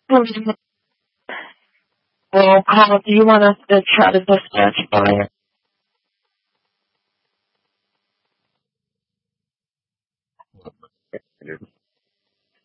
Well, Paul, do you want us to try to dispatch by it?